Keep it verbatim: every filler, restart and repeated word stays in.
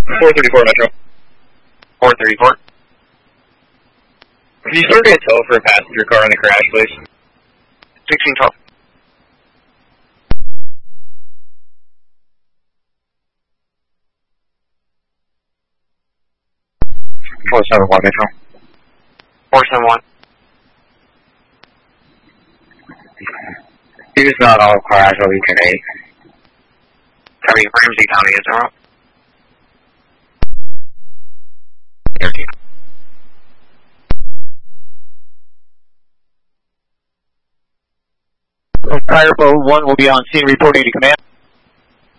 four thirty-four Metro. four thirty-four. Can you start a tow for a passenger car in the crash, please? sixteen twelve. four seven one Metro. four seven one. It is not all crash over Beacon eight. Copy, Ramsey County is zero. thirteen. Fireboat one will be on scene reporting to command.